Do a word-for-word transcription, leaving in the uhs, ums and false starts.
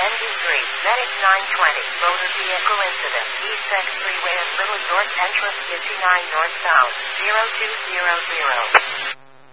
N D three, Medic nine twenty, motor vehicle incident, East X Freeway at Little York, entrance fifty-nine northbound, zero two zero zero.